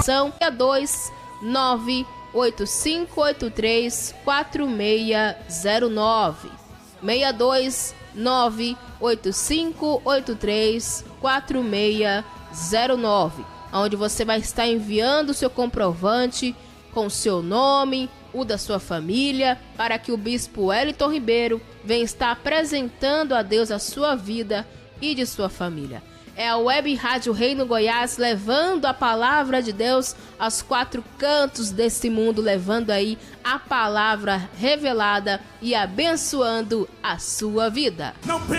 ligação 62985834609. 62985834609, onde você vai estar enviando o seu comprovante com o seu nome, o da sua família, para que o bispo Wellington Ribeiro venha estar apresentando a Deus a sua vida e de sua família. É a Web Rádio Reino Goiás levando a palavra de Deus aos quatro cantos desse mundo, levando aí a palavra revelada e abençoando a sua vida. Não